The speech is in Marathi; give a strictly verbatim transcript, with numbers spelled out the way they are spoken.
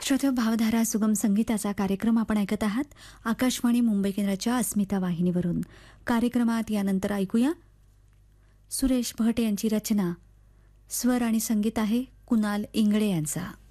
श्रोते भावधारा सुगम संगीताचा कार्यक्रम आपण ऐकत आहात आकाशवाणी मुंबई केंद्राच्या अस्मिता वाहिनीवरून. कार्यक्रमात यानंतर ऐकूया सुरेश भट यांची रचना. स्वर आणि संगीत आहे कुणाल इंगळे यांचा.